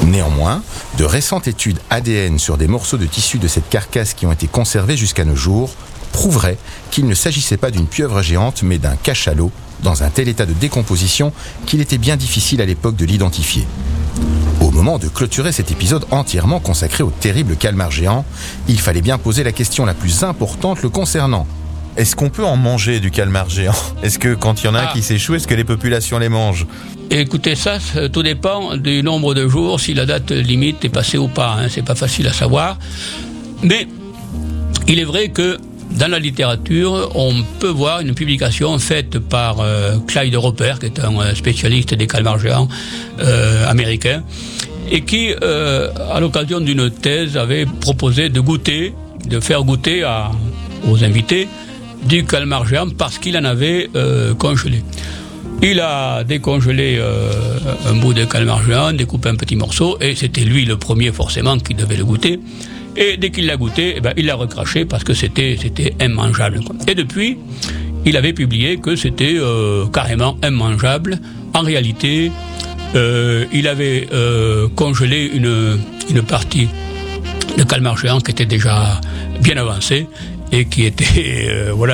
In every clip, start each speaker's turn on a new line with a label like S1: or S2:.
S1: Néanmoins, de récentes études ADN sur des morceaux de tissu de cette carcasse qui ont été conservés jusqu'à nos jours prouveraient qu'il ne s'agissait pas d'une pieuvre géante mais d'un cachalot dans un tel état de décomposition qu'il était bien difficile à l'époque de l'identifier. Au moment de clôturer cet épisode entièrement consacré au terrible calmar géant, il fallait bien poser la question la plus importante le concernant. Est-ce qu'on peut en manger du calmar géant ? Est-ce que quand il y en a un qui s'échoue, est-ce que les populations les mangent ?
S2: Écoutez, ça, tout dépend du nombre de jours, si la date limite est passée ou pas. C'est pas facile à savoir. Mais il est vrai que dans la littérature, on peut voir une publication faite par Clyde Roper, qui est un spécialiste des calmars géants américain, et qui, à l'occasion d'une thèse, avait proposé de faire goûter aux invités du calmar géant parce qu'il en avait congelé. Il a décongelé un bout de calmar géant, découpé un petit morceau, et c'était lui le premier forcément qui devait le goûter. Et dès qu'il l'a goûté, il l'a recraché parce que c'était immangeable. Et depuis, il avait publié que c'était carrément immangeable. En réalité, il avait congelé une partie de calmar géant qui était déjà bien avancée et qui était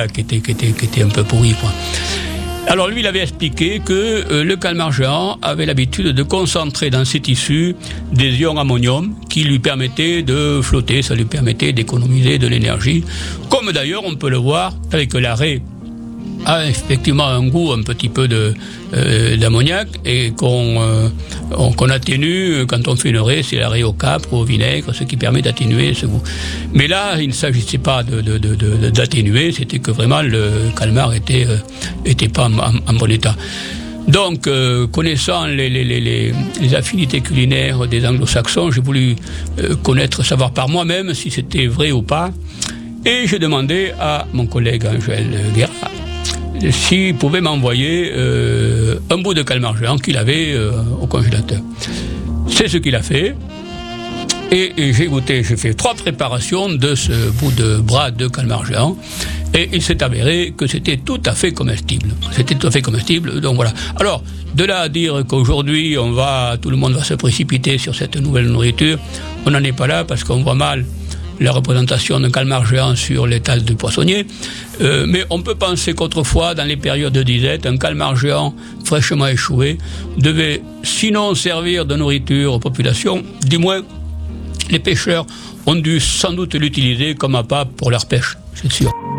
S2: un peu pourri, quoi. Alors lui, il avait expliqué que le calmar géant avait l'habitude de concentrer dans ses tissus des ions ammonium qui lui permettaient de flotter, ça lui permettait d'économiser de l'énergie. Comme d'ailleurs, on peut le voir avec la raie a effectivement un goût un petit peu d'ammoniac et qu'on atténue quand on fait une raie, c'est la raie au capre ou au vinaigre, ce qui permet d'atténuer ce goût. Mais là, il ne s'agissait pas d'atténuer, c'était que vraiment le calmar était pas en bon état. Donc, connaissant les affinités culinaires des anglo-saxons, j'ai voulu savoir par moi-même si c'était vrai ou pas. Et j'ai demandé à mon collègue Angèle Guérin s'il pouvait m'envoyer un bout de calmar géant qu'il avait au congélateur. C'est ce qu'il a fait. Et j'ai fait 3 préparations de ce bout de bras de calmar géant. Et il s'est avéré que c'était tout à fait comestible. Donc voilà. Alors, de là à dire qu'aujourd'hui, tout le monde va se précipiter sur cette nouvelle nourriture, on n'en est pas là parce qu'on voit mal la représentation d'un calmar géant sur l'étal du poissonnier. Mais on peut penser qu'autrefois, dans les périodes de disette, un calmar géant fraîchement échoué devait sinon servir de nourriture aux populations, du moins les pêcheurs ont dû sans doute l'utiliser comme appât pour leur pêche, c'est sûr.